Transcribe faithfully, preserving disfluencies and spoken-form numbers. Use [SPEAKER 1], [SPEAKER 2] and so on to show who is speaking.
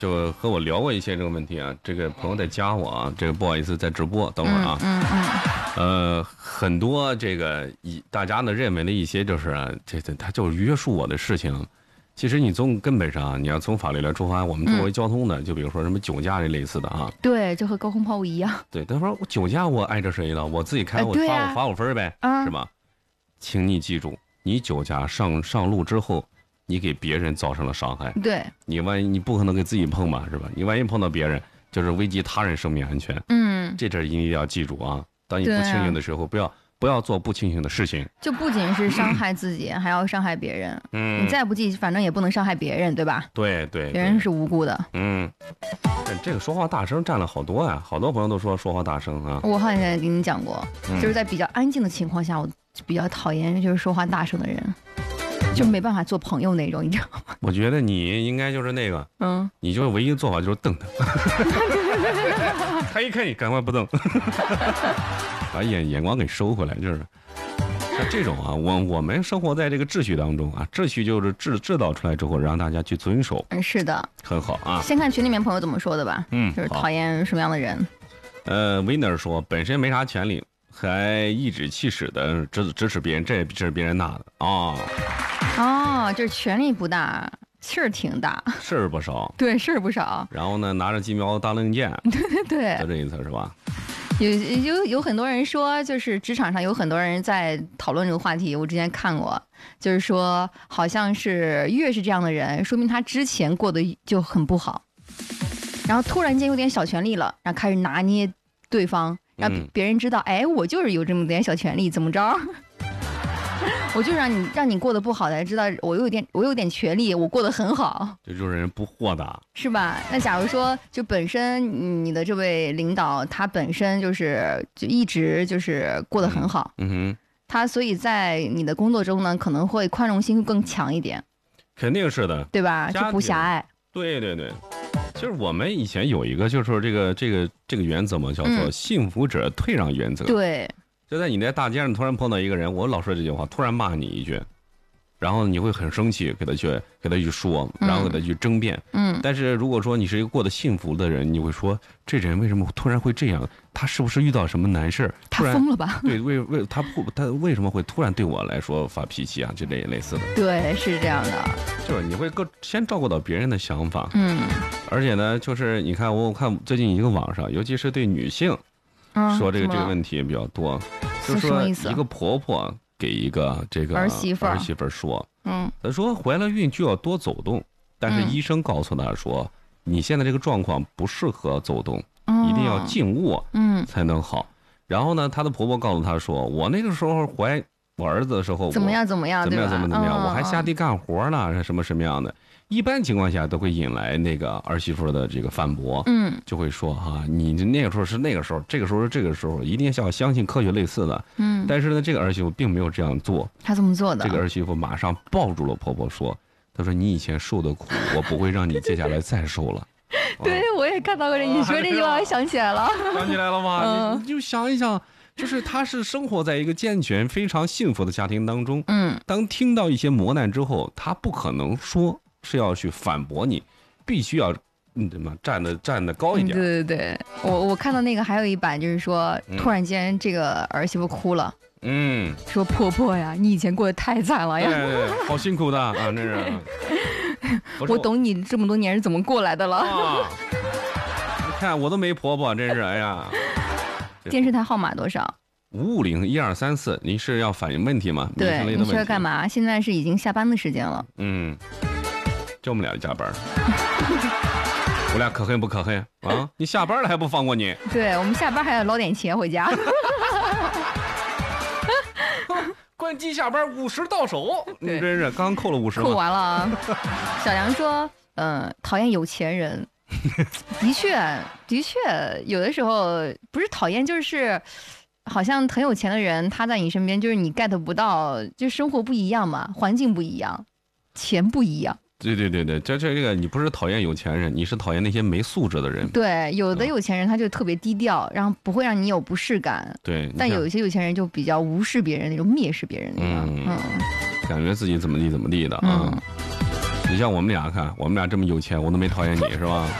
[SPEAKER 1] 就和我聊过一些这个问题啊。这个朋友在加我啊，这个不好意思在直播，等会儿啊。
[SPEAKER 2] 嗯嗯。
[SPEAKER 1] 嗯呃，很多这个以大家呢认为的一些就是、啊、这这他就是约束我的事情。其实你从根本上，你要从法律来出发，我们作为交通的，嗯、就比如说什么酒驾这类似的啊，
[SPEAKER 2] 对，就和高空抛物一样。
[SPEAKER 1] 对，他说我酒驾我碍着谁了？我自己开，我罚我、啊、罚我分呗，啊、是吧？请你记住，你酒驾上上路之后，你给别人造成了伤害，
[SPEAKER 2] 对，
[SPEAKER 1] 你万一你不可能给自己碰吧，是吧？你万一碰到别人，就是危及他人生命安全。嗯，这点一定要记住啊！当你不清醒的时候，不要。不要做不清醒的事情，
[SPEAKER 2] 就不仅是伤害自己，还要伤害别人。嗯，你再不记，反正也不能伤害别人，对吧？
[SPEAKER 1] 对 对, 对，
[SPEAKER 2] 别人是无辜的。
[SPEAKER 1] 嗯，这个说话大声占了好多呀，好多朋友都说说话大声啊。
[SPEAKER 2] 我好像跟你讲过，嗯、就是在比较安静的情况下，我比较讨厌就是说话大声的人，就没办法做朋友那种，你知道吗？
[SPEAKER 1] 我觉得你应该就是那个，嗯，你就是唯一的做法就是瞪他，他一看你赶快不瞪。把眼眼光给收回来，就是像这种啊，我我们生活在这个秩序当中啊，秩序就是制制造出来之后，让大家去遵守。
[SPEAKER 2] 嗯，是的，
[SPEAKER 1] 很好啊。
[SPEAKER 2] 先看群里面朋友怎么说的吧。嗯，就是讨厌什么样的人。
[SPEAKER 1] 呃 ，Winner 说本身没啥权利，还颐指气使的支支持别人，这支持别人那的啊。
[SPEAKER 2] 哦，就是权力不大，事儿挺大，
[SPEAKER 1] 事儿不少。
[SPEAKER 2] 对，事儿不少。
[SPEAKER 1] 然后呢，拿着鸡毛当令箭。
[SPEAKER 2] 对对对，
[SPEAKER 1] 就这意思是吧？
[SPEAKER 2] 有有有很多人说，就是职场上有很多人在讨论这个话题。我之前看过，就是说，好像是越是这样的人，说明他之前过得就很不好，然后突然间有点小权利了，然后开始拿捏对方，让别人知道，嗯、哎，我就是有这么点小权利，怎么着？我就让你让你过得不好才知道我有点我有点权利，我过得很好。
[SPEAKER 1] 这就是人不豁达，
[SPEAKER 2] 是吧？那假如说就本身你的这位领导他本身就是就一直就是过得很好，嗯哼，他所以在你的工作中呢可能会宽容心更强一点，
[SPEAKER 1] 肯定是的，
[SPEAKER 2] 对吧？就不狭隘。
[SPEAKER 1] 对对对，就是我们以前有一个就是说这个这个这个原则嘛，叫做幸福者退让原则。
[SPEAKER 2] 嗯、对。
[SPEAKER 1] 就在你在大街上突然碰到一个人，我老说这句话，突然骂你一句，然后你会很生气，给他去给他去说，然后给他去争辩。嗯。但是如果说你是一个过得幸福的人，你会说这人为什么突然会这样？他是不是遇到什么难事？
[SPEAKER 2] 他疯了吧？
[SPEAKER 1] 对，为为他不他为什么会突然对我来说发脾气啊？这类类似的。
[SPEAKER 2] 对，是这样的。
[SPEAKER 1] 就是你会更先照顾到别人的想法。嗯。而且呢，就是你看，我看最近一个网上，尤其是对女性。嗯、说这个这个问题也比较多，就是说一个婆婆给一个这个
[SPEAKER 2] 儿媳妇
[SPEAKER 1] 儿媳妇说，嗯，她说怀了孕就要多走动，但是医生告诉她说，嗯、你现在这个状况不适合走动，嗯、一定要静卧，嗯，才能好。然后呢，她的婆婆告诉她说，我那个时候怀我儿子的时候
[SPEAKER 2] 怎么样怎么样，
[SPEAKER 1] 怎么样怎么怎么样，
[SPEAKER 2] 嗯、
[SPEAKER 1] 我还下地干活呢，什么什么样的。一般情况下都会引来那个儿媳妇的这个反驳，嗯，就会说哈、啊，你那个时候是那个时候，这个时候是这个时候，一定要相信科学类似的，嗯。但是呢，这个儿媳妇并没有这样做，
[SPEAKER 2] 她怎么做的？
[SPEAKER 1] 这个儿媳妇马上抱住了婆婆说：“她说你以前受的苦，我不会让你接下来再受了。”
[SPEAKER 2] 对，我也看到过这，你说这句话，我想起来了，
[SPEAKER 1] 想起来了吗？嗯、你, 你就想一想。就是她是生活在一个健全、非常幸福的家庭当中，嗯，当听到一些磨难之后，她不可能说是要去反驳你，必须要嗯怎么站得站得高一点。
[SPEAKER 2] 嗯、对对对，我我看到那个还有一版，就是说、嗯、突然间这个儿媳妇哭了，嗯，说婆婆呀，你以前过得太惨了呀，
[SPEAKER 1] 对对对，好辛苦的啊，真是。
[SPEAKER 2] 我懂你这么多年是怎么过来的了。啊、
[SPEAKER 1] 你看我都没婆婆，真是哎呀。
[SPEAKER 2] 电视台号码多少？
[SPEAKER 1] 五五零一二三四，您是要反映问题吗？
[SPEAKER 2] 对，你是要干嘛？现在是已经下班的时间了。
[SPEAKER 1] 嗯，就我们俩加班。我俩可恨不可恨啊？你下班了还不放过你？
[SPEAKER 2] 对，我们下班还要捞点钱回家。
[SPEAKER 1] 关机下班五十到手，你真是刚扣了五十。
[SPEAKER 2] 扣完了啊。小梁说：“嗯、呃，讨厌有钱人。”的确，的确，有的时候不是讨厌，就是好像很有钱的人，他在你身边，就是你 get 不到，就生活不一样嘛，环境不一样，钱不一样。
[SPEAKER 1] 对对对对，这这这个你不是讨厌有钱人，你是讨厌那些没素质的人。
[SPEAKER 2] 对，有的有钱人他就特别低调，然后不会让你有不适感。
[SPEAKER 1] 对，
[SPEAKER 2] 但有一些有钱人就比较无视别人那种，蔑视别人那种，嗯，
[SPEAKER 1] 嗯感觉自己怎么地怎么地的啊。嗯你像我们俩看，我们俩这么有钱，我都没讨厌你是吧？